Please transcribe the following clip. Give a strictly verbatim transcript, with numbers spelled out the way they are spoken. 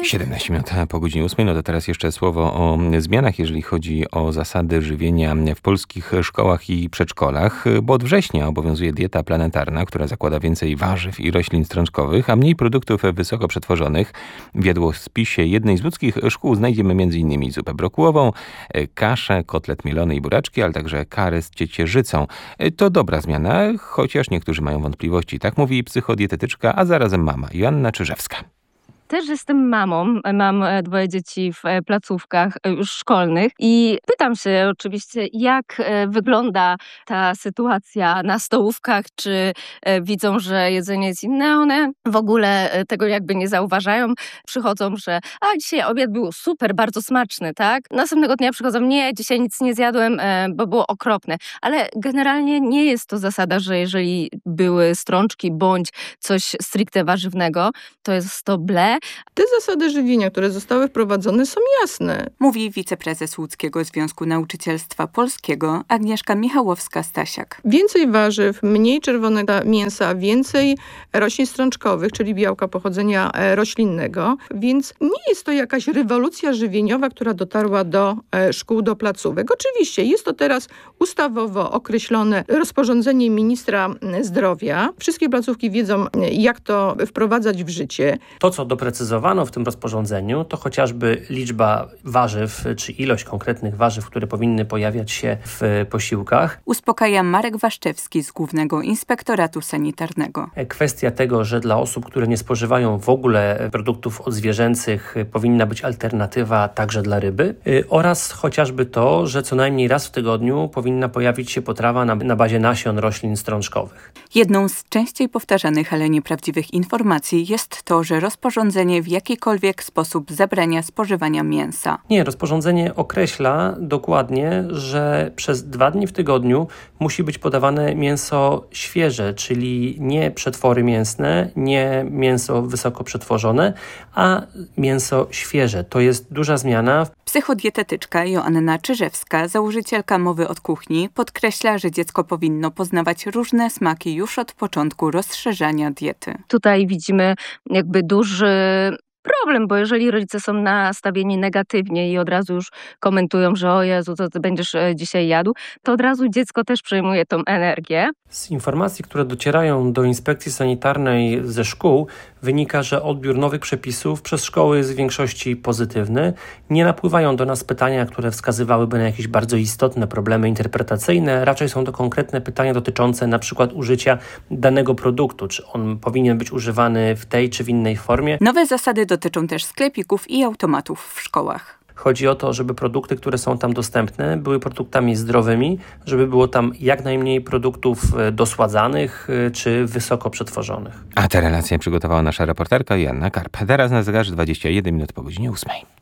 siedemnaście minut po godzinie ósmej. No to teraz jeszcze słowo o zmianach, jeżeli chodzi o zasady żywienia w polskich szkołach i przedszkolach, bo od września obowiązuje dieta planetarna, która zakłada więcej warzyw i roślin strączkowych, a mniej produktów wysoko przetworzonych. W jadłospisie jednej z łódzkich szkół znajdziemy m.in. zupę brokułową, kaszę, kotlet mielony i buraczki, ale także karę z ciecierzycą. To dobra zmiana, chociaż niektórzy mają wątpliwości. Tak mówi psychodietetyczka, a zarazem mama Joanna Czyżewska. Też jestem mamą, mam dwoje dzieci w placówkach już szkolnych i pytam się oczywiście, jak wygląda ta sytuacja na stołówkach, czy widzą, że jedzenie jest inne, one w ogóle tego jakby nie zauważają. Przychodzą, że a dzisiaj obiad był super, bardzo smaczny, tak? Następnego dnia przychodzą, nie, dzisiaj nic nie zjadłem, bo było okropne. Ale generalnie nie jest to zasada, że jeżeli były strączki bądź coś stricte warzywnego, to jest to ble. Te zasady żywienia, które zostały wprowadzone, są jasne. Mówi wiceprezes Łódzkiego Związku Nauczycielstwa Polskiego Agnieszka Michałowska-Stasiak. Więcej warzyw, mniej czerwonego mięsa, więcej roślin strączkowych, czyli białka pochodzenia roślinnego. Więc nie jest to jakaś rewolucja żywieniowa, która dotarła do szkół, do placówek. Oczywiście jest to teraz ustawowo określone rozporządzenie ministra zdrowia. Wszystkie placówki wiedzą, jak to wprowadzać w życie. To, co doprecyzowano w tym rozporządzeniu, to chociażby liczba warzyw, czy ilość konkretnych warzyw, które powinny pojawiać się w posiłkach. Uspokaja Marek Waszczewski z Głównego Inspektoratu Sanitarnego. Kwestia tego, że dla osób, które nie spożywają w ogóle produktów odzwierzęcych, powinna być alternatywa także dla ryby. Oraz chociażby to, że co najmniej raz w tygodniu powinna pojawić się potrawa na, na bazie nasion roślin strączkowych. Jedną z częściej powtarzanych, ale nieprawdziwych informacji jest to, że rozporządzenie w jakikolwiek sposób zabrania spożywania mięsa. Nie, rozporządzenie określa dokładnie, że przez dwa dni w tygodniu musi być podawane mięso świeże, czyli nie przetwory mięsne, nie mięso wysoko przetworzone, a mięso świeże. To jest duża zmiana. Psychodietetyczka Joanna Czyżewska, założycielka Mowy od Kuchni, podkreśla, że dziecko powinno poznawać różne smaki już od początku rozszerzania diety. Tutaj widzimy jakby duży problem, bo jeżeli rodzice są nastawieni negatywnie i od razu już komentują, że o Jezu, co ty będziesz dzisiaj jadł, to od razu dziecko też przejmuje tą energię. Z informacji, które docierają do inspekcji sanitarnej ze szkół, wynika, że odbiór nowych przepisów przez szkoły jest w większości pozytywny. Nie napływają do nas pytania, które wskazywałyby na jakieś bardzo istotne problemy interpretacyjne. Raczej są to konkretne pytania dotyczące na przykład użycia danego produktu, czy on powinien być używany w tej czy w innej formie. Nowe zasady dotyczą też sklepików i automatów w szkołach. Chodzi o to, żeby produkty, które są tam dostępne, były produktami zdrowymi, żeby było tam jak najmniej produktów dosładzanych czy wysoko przetworzonych. A tę relację przygotowała nasza reporterka Joanna Karp. Teraz na zegarze dwadzieścia jeden minut po godzinie ósmej.